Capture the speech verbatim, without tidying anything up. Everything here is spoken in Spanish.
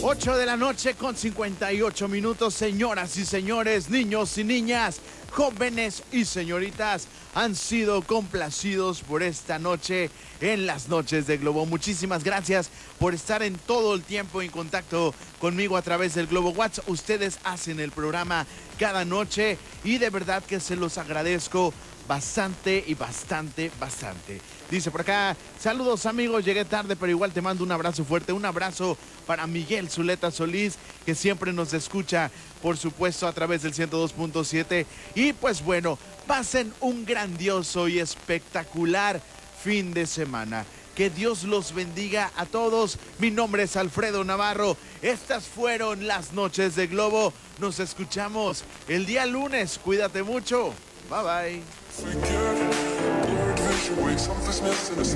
ocho de la noche con cincuenta y ocho minutos, señoras y señores, niños y niñas, jóvenes y señoritas, han sido complacidos por esta noche en las noches de Globo. Muchísimas gracias por estar en todo el tiempo en contacto conmigo a través del Globo WhatsApp. Ustedes hacen el programa cada noche y de verdad que se los agradezco bastante y bastante, bastante. Dice por acá, saludos amigos, llegué tarde, pero igual te mando un abrazo fuerte, un abrazo para Miguel Zuleta Solís, que siempre nos escucha, por supuesto, a través del ciento dos punto siete. Y pues bueno, pasen un grandioso y espectacular fin de semana. Que Dios los bendiga a todos. Mi nombre es Alfredo Navarro. Estas fueron las noches de Globo. Nos escuchamos el día lunes. Cuídate mucho. Bye bye.